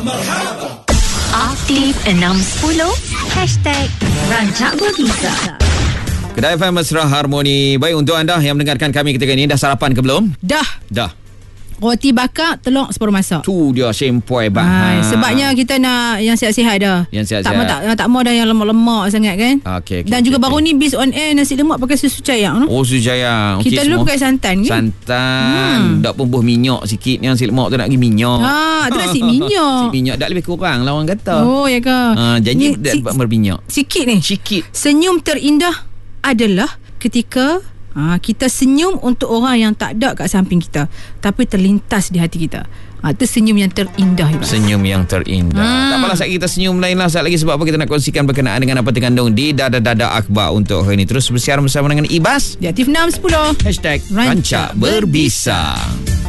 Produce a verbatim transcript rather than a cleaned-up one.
Marhaba. Aktif enam sepuluh Hashtag Rancak Berbisa. Kedai F M Mesra Harmoni. Baik, untuk anda yang mendengarkan kami ketika ini, dah sarapan ke belum? Dah. Dah. Roti bakar, telur separuh masak. Tu dia sempoi bah. Ha, sebabnya kita nak yang sihat-sihat dah. Yang sihat-sihat. Tak mau tak, tak mau dah yang lemak-lemak sangat kan. Okay, okay, Dan juga okay, baru okay. ni bis on air nasi lemak pakai susu cayang. Oh, susu cayang. Kita okay, dulu semua. pakai santan kan. Santan. Hmm. Tak pembuh minyak sikit. Yang nasi lemak tu nak pergi minyak. Ha, tu nasi minyak. Nasi minyak dah lebih kurang lah orang kata. Oh, ya ke? Ha, janji dah si, berminyak. Sikit ni. Sikit. Senyum terindah adalah ketika ha, kita senyum untuk orang yang tak ada kat samping kita, tapi terlintas di hati kita. Ha, itu senyum yang terindah. Senyum yang terindah. Hmm. Tak apalah, saat kita senyum lain lah saat lagi, sebab apa kita nak kongsikan berkenaan dengan apa terkandung di Dada-Dada Akhbar untuk hari ini. Terus bersiaran bersama dengan Ibas di Aktif enam sepuluh Hashtag Rancak Berbisa.